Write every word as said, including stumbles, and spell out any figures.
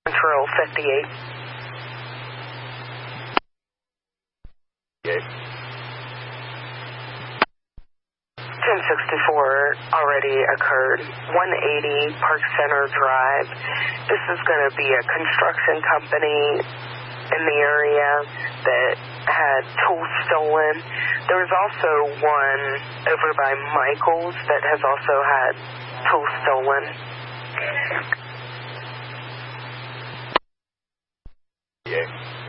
Control fifty-eight. Okay. ten sixty-four already occurred. one eighty Park Center Drive. This is going to be a construction company in the area that had tools stolen. There was also one over by Michael's that has also had tools stolen. Yeah.